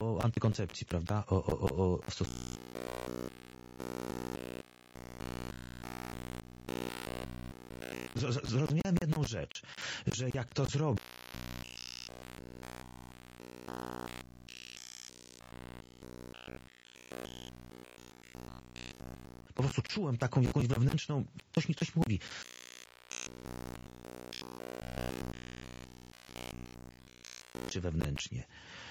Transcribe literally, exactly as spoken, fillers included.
o antykoncepcji, prawda? O, o, o, o stos... Zrozumiałem jedną rzecz, że jak to zrobię, po prostu czułem taką jakąś wewnętrzną, ktoś mi coś mówi. Czy wewnętrznie.